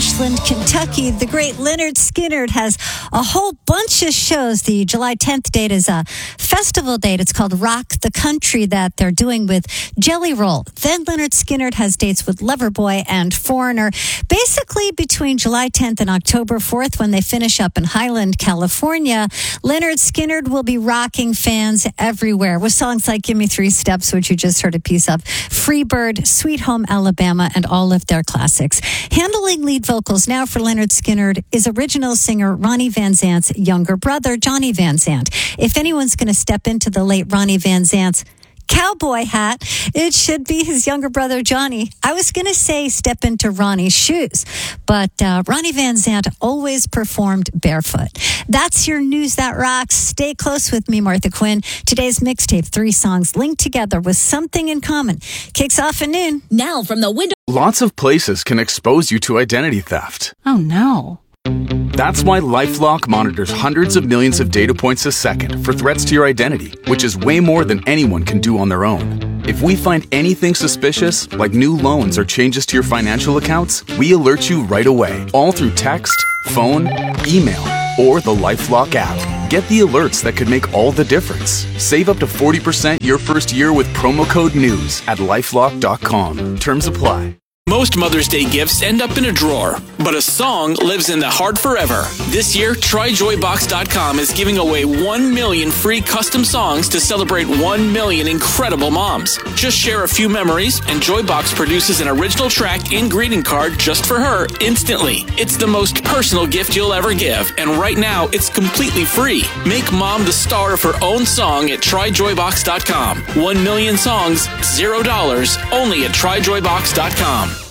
Ashland, Kentucky. The great Lynyrd Skynyrd has a whole bunch of shows. The July 10th date is a festival date. It's called Rock the Country that they're doing with Jelly Roll. Then Lynyrd Skynyrd has dates with Loverboy and Foreigner. Basically, between July 10th and October 4th, when they finish up in Highland, California, Lynyrd Skynyrd will be rocking fans everywhere with songs like Give Me 3 Steps, which you just heard a piece of, Freebird, Sweet Home Alabama, and all of their classics. Handling lead vocals now for Lynyrd Skynyrd is original singer Ronnie Van Zant's younger brother, Johnny Van Zant. If anyone's going to step into the late Ronnie Van Zant's cowboy hat, it should be his younger brother, Johnny. I was going to say step into Ronnie's shoes, but Ronnie Van Zant always performed barefoot. That's your news that rocks. Stay close with me, Martha Quinn. Today's mixtape, 3 songs linked together with something in common, kicks off at noon. Now from the window. Lots of places can expose you to identity theft. Oh no. That's why LifeLock monitors hundreds of millions of data points a second for threats to your identity, which is way more than anyone can do on their own. If we find anything suspicious, like new loans or changes to your financial accounts, we alert you right away, all through text, phone, email, or the LifeLock app. Get the alerts that could make all the difference. Save up to 40% your first year with promo code NEWS at LifeLock.com. Terms apply. Most Mother's Day gifts end up in a drawer, but a song lives in the heart forever. This year, TryJoyBox.com is giving away 1 million free custom songs to celebrate 1 million incredible moms. Just share a few memories, and Joybox produces an original track and greeting card just for her instantly. It's the most personal gift you'll ever give, and right now, it's completely free. Make mom the star of her own song at TryJoyBox.com. 1 million songs, $0, only at TryJoyBox.com.